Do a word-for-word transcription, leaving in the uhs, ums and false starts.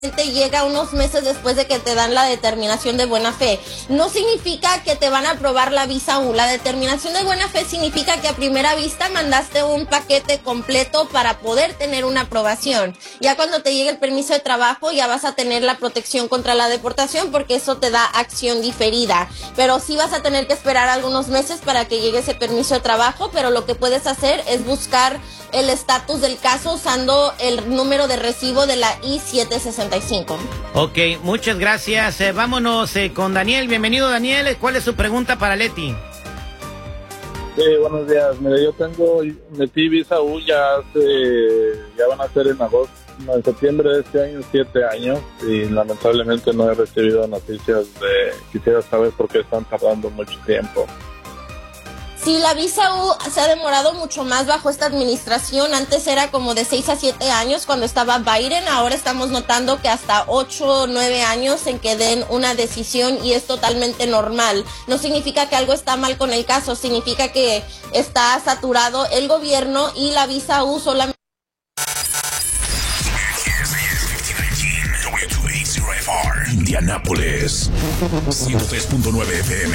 llega unos meses después de que te dan la determinación de buena fe. No significa que te van a aprobar la visa U. La determinación de buena fe significa que a primera vista mandaste un paquete completo para poder tener una aprobación. Ya cuando te llegue el permiso de trabajo ya vas a tener la protección contra la deportación porque eso te da acción diferida. Pero sí vas a tener que esperar algunos meses para que llegue ese permiso de trabajo, pero lo que puedes hacer es buscar el estatus del caso usando el número de recibo de la I siete sesenta y cinco. Ok, muchas gracias. Eh, vámonos eh, con Daniel. Bienvenido, Daniel. ¿Cuál es su pregunta para Leti? Sí, buenos días. Mire, yo tengo, metí visa U ya hace, ya van a ser en agosto, no, en septiembre de este año, siete años, y lamentablemente no he recibido noticias de, quisiera saber por qué están tardando mucho tiempo. Sí, la visa U se ha demorado mucho más bajo esta administración. Antes era como de seis a siete años cuando estaba Biden. Ahora estamos notando que hasta ocho o nueve años en que den una decisión y es totalmente normal. No significa que algo está mal con el caso, significa que está saturado el gobierno y la visa U solamente... Indianápolis, ciento tres punto nueve F M.